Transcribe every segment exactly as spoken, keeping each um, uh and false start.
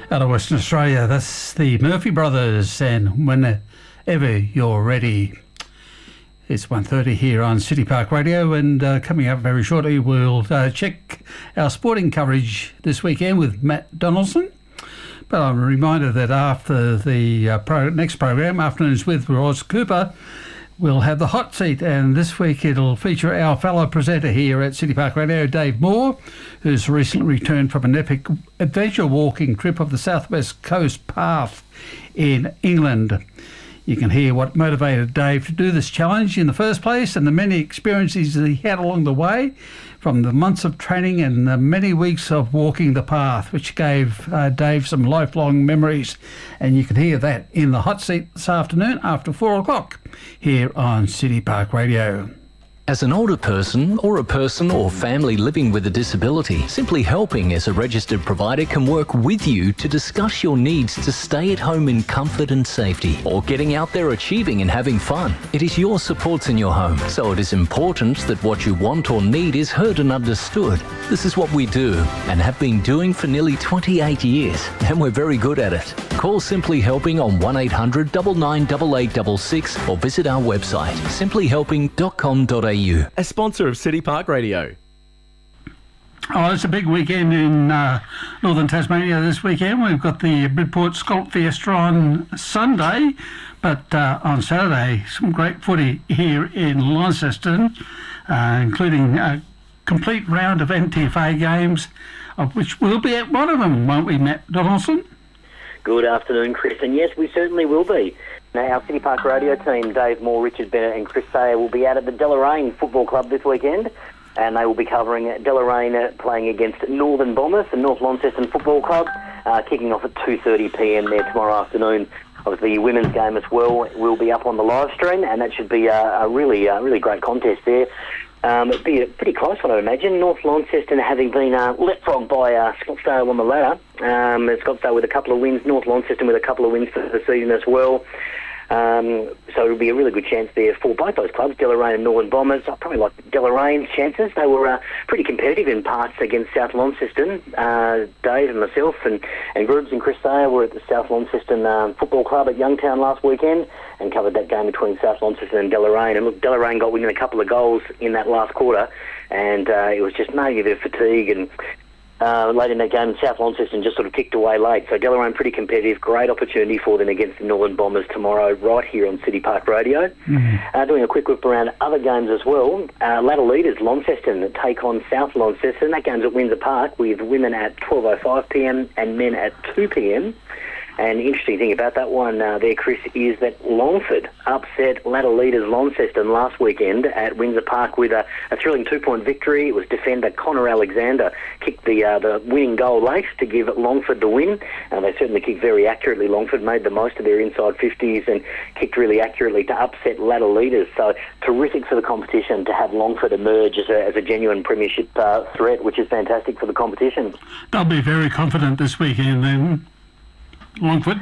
Out of Western Australia, that's the Murphy Brothers, and whenever you're ready. It's one thirty here on City Park Radio, and uh, coming up very shortly we'll uh, check our sporting coverage this weekend with Matt Donaldson. But I'm reminded that after the uh, pro- next program, Afternoons with Ross Cooper, we'll have the hot seat, and this week it'll feature our fellow presenter here at City Park Radio, Dave Moore, who's recently returned from an epic adventure walking trip of the Southwest Coast Path in England. You can hear what motivated Dave to do this challenge in the first place and the many experiences that he had along the way, from the months of training and the many weeks of walking the path, which gave uh, Dave some lifelong memories. And you can hear that in the hot seat this afternoon after four o'clock here on City Park Radio. As an older person or a person or family living with a disability, Simply Helping as a registered provider can work with you to discuss your needs to stay at home in comfort and safety, or getting out there achieving and having fun. It is your supports in your home, so it is important that what you want or need is heard and understood. This is what we do and have been doing for nearly twenty-eight years, and we're very good at it. Call Simply Helping on one eight hundred nine nine eight eight six six or visit our website simply helping dot com dot a u. A sponsor of City Park Radio. Oh, it's a big weekend in uh, northern Tasmania this weekend. We've got the Bridport Scalp Fiesta on Sunday, but uh, on Saturday, some great footy here in Launceston, uh, including a complete round of N T F A games, of which we'll be at one of them, won't we, Matt Donaldson? Good afternoon, Chris, and yes, we certainly will be. Now, our City Park Radio team, Dave Moore, Richard Bennett and Chris Sayer, will be out at the Deloraine Football Club this weekend, and they will be covering Deloraine playing against Northern Bombers and North Launceston Football Club, uh, kicking off at two thirty p m there tomorrow afternoon. Obviously, the women's game as well will be up on the live stream, and that should be a, a really, uh, really great contest there. Um, it'd be a pretty close one, I imagine. North Launceston having been uh, leapfrogged by uh, Scottsdale on the ladder. Um, Scottsdale with a couple of wins, North Launceston with a couple of wins for the season as well. Um, so it'll be a really good chance there for both those clubs, Deloraine and Northern Bombers. I probably like Deloraine's chances. They were uh, pretty competitive in parts against South Launceston. Uh, Dave and myself and, and Grubbs and Chris Sayer were at the South Launceston um, Football Club at Youngtown last weekend and covered that game between South Launceston and Deloraine. And look, Deloraine got within a couple of goals in that last quarter, and uh, it was just maybe a bit of fatigue and Uh, late in that game, South Launceston just sort of kicked away late. So Deloraine pretty competitive. Great opportunity for them against the Northern Bombers tomorrow, right here on City Park Radio. Mm-hmm. Uh, doing a quick whip around other games as well. Uh, ladder leaders, Launceston, that take on South Launceston. That game's at Windsor Park with women at twelve oh five p m and men at two p m. And the interesting thing about that one uh, there, Chris, is that Longford upset ladder leaders Launceston last weekend at Windsor Park with a, a thrilling two-point victory. It was defender Connor Alexander kicked the uh, the winning goal late to give Longford the win. And they certainly kicked very accurately. Longford made the most of their inside fifties and kicked really accurately to upset ladder leaders. So terrific for the competition to have Longford emerge as a, as a genuine premiership uh, threat, which is fantastic for the competition. They'll be very confident this weekend then, Longford?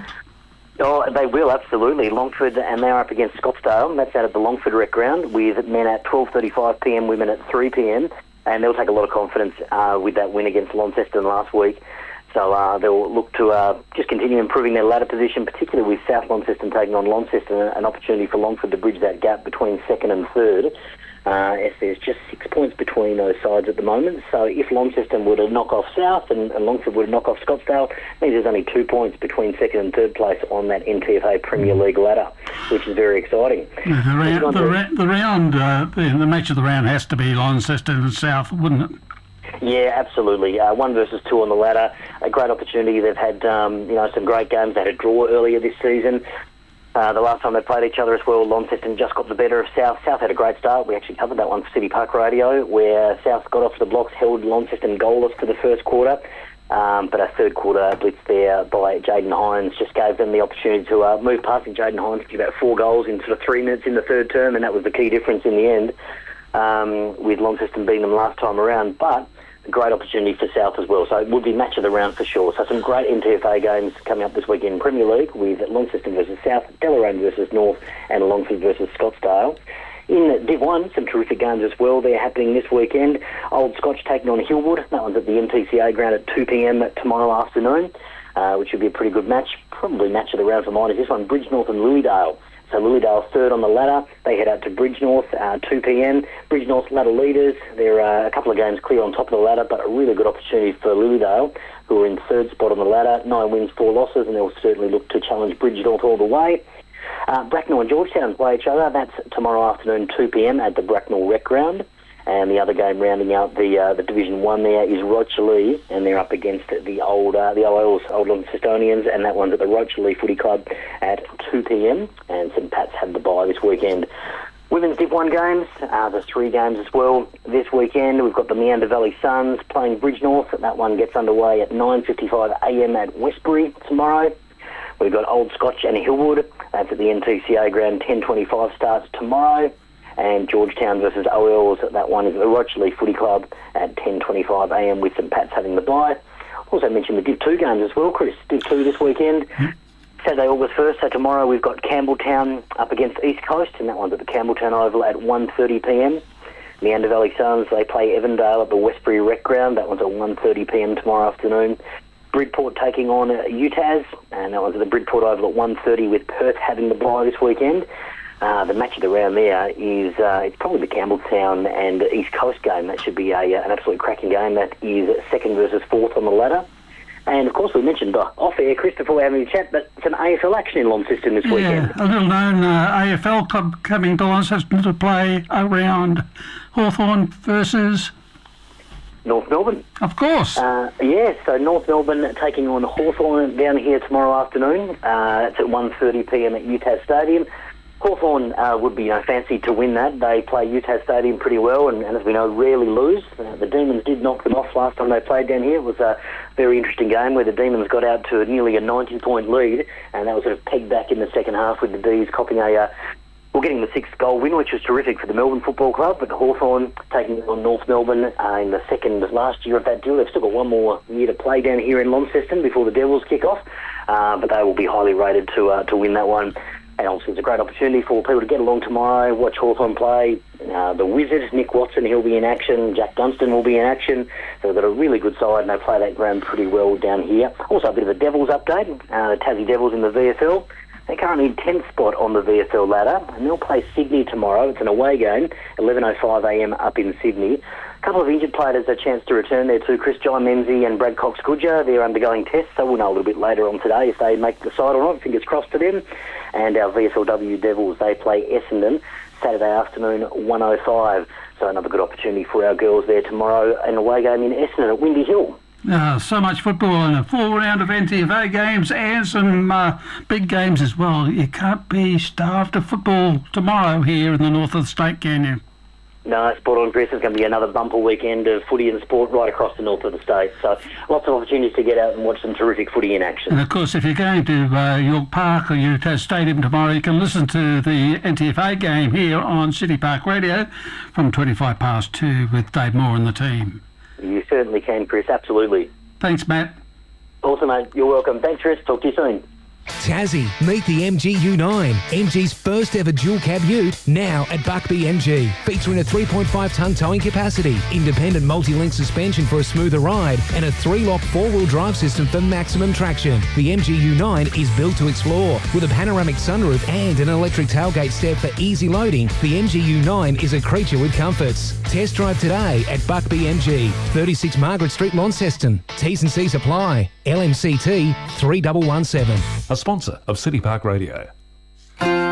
Oh, they will, absolutely. Longford, and they're up against Scottsdale. That's out at the Longford Rec Ground with men at twelve thirty-five p m, women at three p m. And they'll take a lot of confidence uh, with that win against Launceston last week. So uh, they'll look to uh, just continue improving their ladder position, particularly with South Launceston taking on Launceston, an opportunity for Longford to bridge that gap between second and third. Uh, as there's just six points between those sides at the moment. So if Launceston were to knock off South and, and Longford were to knock off Scottsdale, it means there's only two points between second and third place on that N T F A Premier League ladder, which is very exciting. Yeah, the, ra- the, ra- the round, uh, the, the match of the round has to be Launceston and South, wouldn't it? Yeah, absolutely. Uh, one versus two on the ladder. A great opportunity. They've had um, you know some great games. They had a draw earlier this season. Uh, the last time they played each other as well, Launceston just got the better of South. South had a great start. We actually covered that one for City Park Radio, where South got off the blocks, held Launceston goalless for the first quarter. Um, but a third quarter blitz there by Jaden Hines just gave them the opportunity to uh, move past Jaden Hines, to about four goals in sort of three minutes in the third term, and that was the key difference in the end, um, with Launceston beating them last time around. But a great opportunity for South as well. So it would be match of the round for sure. So some great N T F A games coming up this weekend in Premier League with Launceston versus South, Deloraine versus North, and Longford versus Scottsdale. In Div one, some terrific games as well. They're happening this weekend. Old Scotch taking on Hillwood. That one's at the M T C A ground at two p m tomorrow afternoon. uh, which would be a pretty good match. Probably match of the round for mine is this one, Bridgenorth and Lilydale. So Lilydale third on the ladder. They head out to Bridgenorth, uh, two p.m. Bridgenorth's ladder leaders. They're uh, a couple of games clear on top of the ladder, but a really good opportunity for Lilydale, who are in third spot on the ladder. Nine wins, four losses, and they'll certainly look to challenge Bridgenorth all the way. Uh, Bracknell and Georgetown play each other. That's tomorrow afternoon, two p.m. at the Bracknell Rec Ground. And the other game rounding out the uh, the Division One there is Rochely, and they're up against the old uh, the O L's, Old Launcestonians, and that one's at the Rochely Footy Club at two p.m. And St Pat's had the bye this weekend. Women's Div one games, uh, there's three games as well this weekend. We've got the Meander Valley Suns playing Bridgenorth. That one gets underway at nine fifty-five a.m. at Westbury tomorrow. We've got Old Scotch and Hillwood. That's at the N T C A ground. ten twenty-five starts tomorrow. And Georgetown versus O L's, that one is at the Rochely Footy Club at ten twenty-five a.m. with St Pat's having the bye. Also mentioned the Div two games as well, Chris. Div two this weekend. Mm-hmm. Saturday, August first, so tomorrow we've got Campbelltown up against East Coast, and that one's at the Campbelltown Oval at one thirty p.m. Meander Valley Suns, they play Evandale at the Westbury Rec Ground. That one's at one thirty p.m. tomorrow afternoon. Bridport taking on uh, U T A S, and that one's at the Bridport Oval at one thirty with Perth having the bye this weekend. Uh, the match of the round there is uh, it's probably the Campbelltown and East Coast game. That should be a, uh, an absolute cracking game. That is second versus fourth on the ladder. And, of course, we mentioned uh, off-air, Chris, before we're having a chat, but some A F L action in Launceston this yeah, weekend. Yeah, a little-known uh, A F L club coming to Launceston to play around Hawthorn versus... North Melbourne. Of course. Uh, yeah, so North Melbourne taking on Hawthorn down here tomorrow afternoon. Uh, it's at one thirty p.m. at U T A S Stadium. Hawthorn uh, would be you know, fancied to win that. They play U T A S Stadium pretty well, and, and as we know, rarely lose. Uh, the Demons did knock them off last time they played down here. It was a very interesting game where the Demons got out to nearly a ninety-point lead, and that was sort of pegged back in the second half with the D's copping a... Uh, well, getting the sixth goal win, which was terrific for the Melbourne Football Club, but Hawthorn taking on North Melbourne uh, in the second last year of that deal. They've still got one more year to play down here in Launceston before the Devils kick off, uh, but they will be highly rated to uh, to win that one. And also it's a great opportunity for people to get along tomorrow, watch Hawthorn play. Uh, the Wizard, Nick Watson, he'll be in action. Jack Dunstan will be in action. So they've got a really good side, and they play that ground pretty well down here. Also a bit of a Devils update. Uh, the Tassie Devils in the V F L. They're currently in tenth spot on the V F L ladder, and they'll play Sydney tomorrow. It's an away game, eleven oh five a.m. up in Sydney. A couple of injured players a chance to return there too. Chris John Menzies and Brad Cox-Goodger, they're undergoing tests, so we'll know a little bit later on today if they make the side or not. Fingers crossed to them. And our V F L W Devils, they play Essendon Saturday afternoon, one oh five. So another good opportunity for our girls there tomorrow. An away game in Essendon at Windy Hill. Uh, so much football and a full round of N T F A games and some uh, big games as well. You can't be starved of football tomorrow here in the north of the state, can you? No, sport on, Chris. It's going to be another bumper weekend of footy and sport right across the north of the state. So lots of opportunities to get out and watch some terrific footy in action. And, of course, if you're going to uh, York Park or U T A S Stadium tomorrow, you can listen to the N T F A game here on City Park Radio from twenty-five past two with Dave Moore and the team. You certainly can, Chris. Absolutely. Thanks, Matt. Awesome, mate. You're welcome. Thanks, Chris. Talk to you soon. Tassie, meet the M G U nine, M G's first ever dual cab ute, now at Buckby M G. Featuring a three point five tonne towing capacity, independent multi-link suspension for a smoother ride, and a three-lock four-wheel drive system for maximum traction. The M G U nine is built to explore. With a panoramic sunroof and an electric tailgate step for easy loading, the M G U nine is a creature with comforts. Test drive today at Buckby M G, thirty-six Margaret Street, Launceston. T's and C's apply. L M C T three one one seven. A sponsor of City Park Radio.